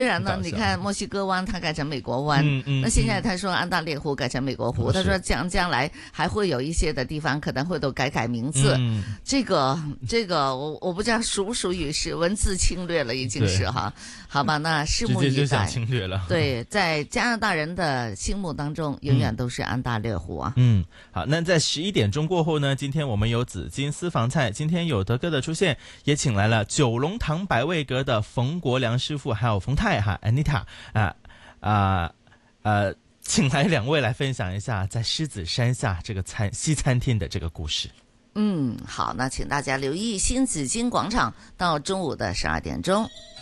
虽然呢，你看墨西哥湾它改成美国湾，那现在他说安大略湖改成美国湖，他说将来还会有一些的地方可能会都改名字。这个我不知道属不属于是文字侵略了，已经是哈。好吧，那拭目以待。 直接就想侵略了。 对，在加拿大人的心目当中，永远都是安大略湖啊。 好，那在11点钟过后呢，今天我们有紫金私房菜，今天有德哥的出现，也请来了九龙塘百味阁的冯国良师傅，还有冯太哈 Anita 请来2位来分享一下在狮子山下这个西餐厅的这个故事。 好，那请大家留意新紫金广场到中午的12点钟。